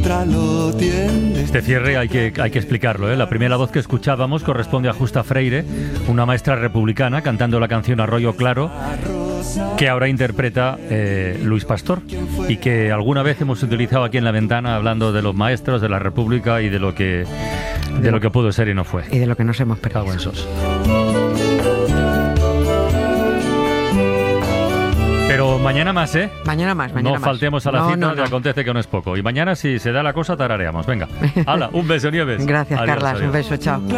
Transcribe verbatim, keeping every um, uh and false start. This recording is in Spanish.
otra lo tiende. Este cierre hay que, hay que explicarlo, ¿eh? La primera voz que escuchábamos corresponde a Justa Freire, una maestra republicana cantando la canción Arroyo Claro, que ahora interpreta eh, Luis Pastor, y que alguna vez hemos utilizado aquí en La Ventana hablando de los maestros, de la República y de lo que, de lo que pudo ser y no fue. Y de lo que nos hemos perdido. Cago en sos. Pero mañana más, ¿eh? Mañana más, mañana no más. faltemos a la no, cita no, de no. Acontece que no es poco. Y mañana, si se da la cosa, tarareamos. Venga. Hala, un beso, Nieves. Gracias, Adiós, Carlas. adiós. Un beso, chao.